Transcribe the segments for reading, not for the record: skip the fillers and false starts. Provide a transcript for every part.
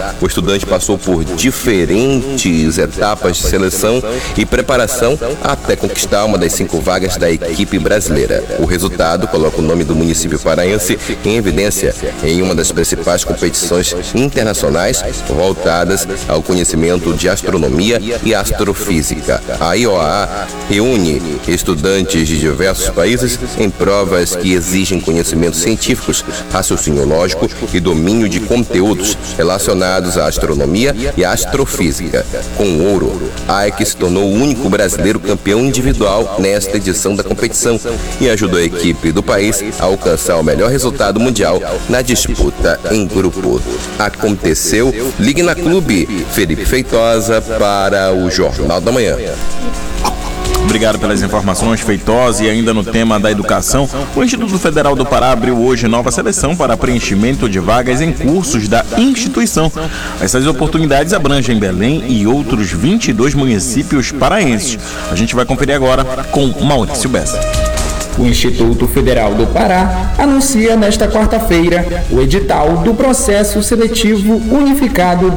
O estudante passou por diferentes etapas de seleção e preparação até conquistar uma das 5 vagas da equipe brasileira. O resultado coloca o nome do município paraense em evidência em uma das principais competições internacionais voltadas ao conhecimento de astronomia e astrofísica. A IOA reúne estudantes de diversos países em provas que exigem conhecimentos científicos, raciocínio lógico e domínio de conteúdos relacionados à astronomia e à astrofísica. Com ouro, Ike se tornou o único brasileiro campeão individual nesta edição da competição e ajudou a equipe do país a alcançar o melhor resultado mundial na disputa em grupo. Aconteceu. Ligue na Clube. Felipe Feitosa para o Jornal da Manhã. Obrigado pelas informações, Feitosa. E ainda no tema da educação, o Instituto Federal do Pará abriu hoje nova seleção para preenchimento de vagas em cursos da instituição. Essas oportunidades abrangem Belém e outros 22 municípios paraenses. A gente vai conferir agora com Maurício Bessa. O Instituto Federal do Pará anuncia nesta quarta-feira o edital do Processo Seletivo Unificado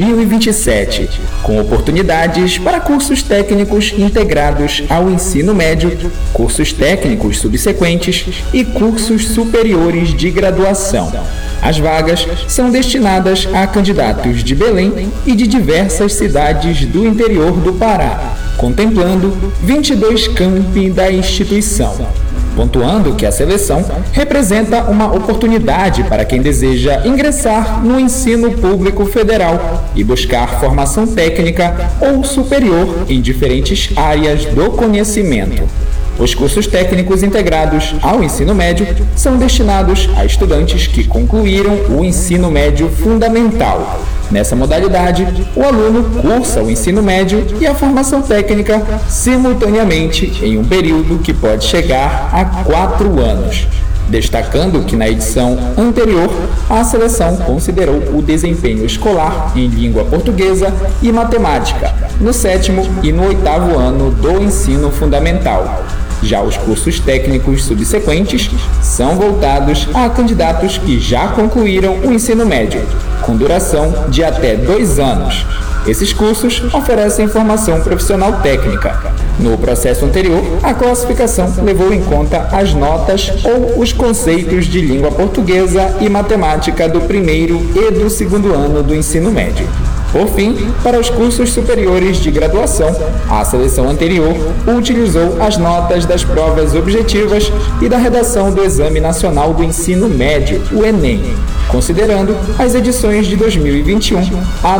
2027, com oportunidades para cursos técnicos integrados ao ensino médio, cursos técnicos subsequentes e cursos superiores de graduação. As vagas são destinadas a candidatos de Belém e de diversas cidades do interior do Pará, contemplando 22 campi da instituição. Pontuando que a seleção representa uma oportunidade para quem deseja ingressar no ensino público federal e buscar formação técnica ou superior em diferentes áreas do conhecimento. Os cursos técnicos integrados ao ensino médio são destinados a estudantes que concluíram o ensino médio fundamental. Nessa modalidade, o aluno cursa o ensino médio e a formação técnica simultaneamente em um período que pode chegar a 4 anos. Destacando que na edição anterior, a seleção considerou o desempenho escolar em língua portuguesa e matemática no 7º e no 8º ano do ensino fundamental. Já os cursos técnicos subsequentes são voltados a candidatos que já concluíram o ensino médio, com duração de até 2 anos. Esses cursos oferecem formação profissional técnica. No processo anterior, a classificação levou em conta as notas ou os conceitos de língua portuguesa e matemática do 1º e do 2º ano do ensino médio. Por fim, para os cursos superiores de graduação, a seleção anterior utilizou as notas das provas objetivas e da redação do Exame Nacional do Ensino Médio, o Enem, considerando as edições de 2021 a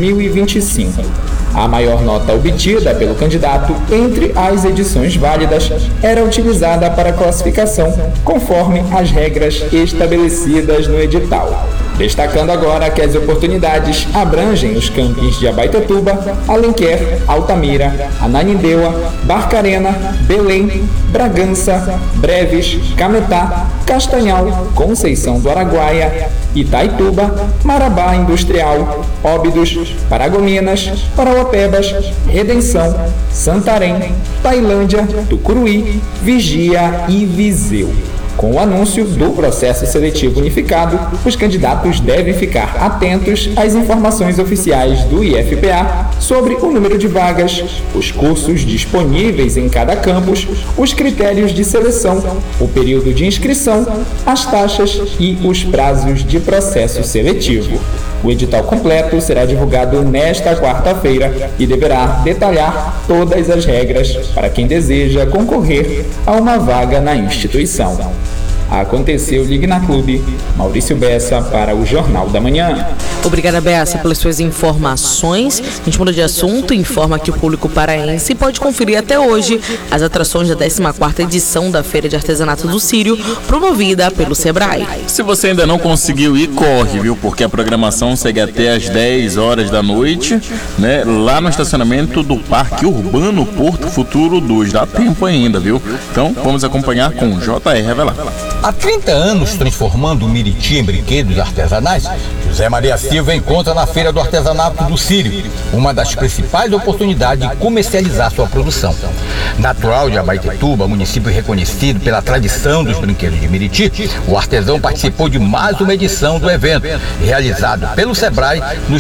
2025. A maior nota obtida pelo candidato entre as edições válidas era utilizada para classificação, conforme as regras estabelecidas no edital. Destacando agora que as oportunidades abrangem os campos de Abaetetuba, Alenquer, Altamira, Ananindeua, Barcarena, Belém, Bragança, Breves, Cametá, Castanhal, Conceição do Araguaia, Itaituba, Marabá Industrial, Óbidos, Paragominas, Parauapebas, Redenção, Santarém, Tailândia, Tucuruí, Vigia e Viseu. Com o anúncio do processo seletivo unificado, os candidatos devem ficar atentos às informações oficiais do IFPA sobre o número de vagas, os cursos disponíveis em cada campus, os critérios de seleção, o período de inscrição, as taxas e os prazos de processo seletivo. O edital completo será divulgado nesta quarta-feira e deverá detalhar todas as regras para quem deseja concorrer a uma vaga na instituição. Aconteceu Ligue na Clube. Maurício Bessa para o Jornal da Manhã. Obrigada, Bessa, pelas suas informações. A gente muda de assunto e informa que o público paraense pode conferir até hoje as atrações da 14ª edição da Feira de Artesanato do Círio, promovida pelo Sebrae. Se você ainda não conseguiu ir, corre, viu? Porque a programação segue até às 10 horas da noite, né? Lá no estacionamento do Parque Urbano Porto Futuro 2. Dá tempo ainda, viu? Então, vamos acompanhar com o J.R. Revelar. Há 30 anos transformando o Miriti em brinquedos artesanais, José Maria Silva encontra na Feira do Artesanato do Círio uma das principais oportunidades de comercializar sua produção. Natural de Abaetetuba, município reconhecido pela tradição dos brinquedos de Miriti, o artesão participou de mais uma edição do evento, realizado pelo Sebrae no